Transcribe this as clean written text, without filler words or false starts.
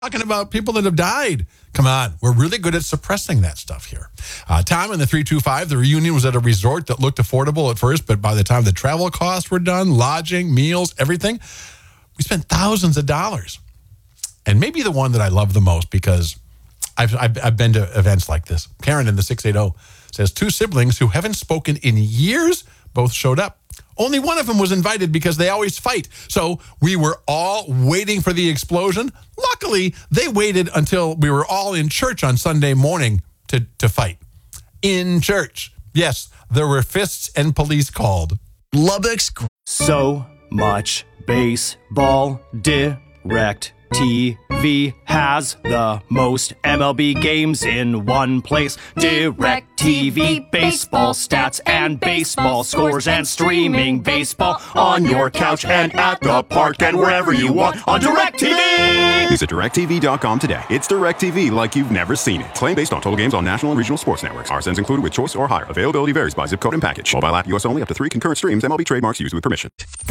talking about people that have died. Come on, we're really good at suppressing that stuff here. Tom in the 325, the reunion was at a resort that looked affordable at first, but by the time the travel costs were done, lodging, meals, everything, we spent thousands of dollars. And maybe the one that I love the most, because I've been to events like this. Karen in the 680 says, 2 siblings who haven't spoken in years both showed up. Only one of them was invited because they always fight. So we were all waiting for the explosion. Luckily, they waited until we were all in church on Sunday morning to fight. In church. Yes, there were fists and police called. Lubbock's So much baseball. Direct TV has the most MLB games in one place. Direct TV, baseball stats and baseball scores and streaming baseball on your couch and at the park and wherever you want on Direct TV. Visit DirecTV.com today. It's Direct TV like you've never seen it. Claim based on total games on national and regional sports networks. RSNs included with choice or higher. Availability varies by zip code and package. Mobile app US only, up to 3 concurrent streams. MLB trademarks used with permission.